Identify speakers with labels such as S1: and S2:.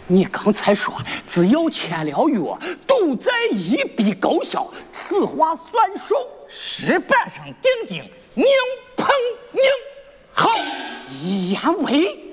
S1: 你刚才说只要签了约，都在一笔勾销，此话算数。
S2: 石板上钉钉，拧碰拧，好，
S1: 一言为。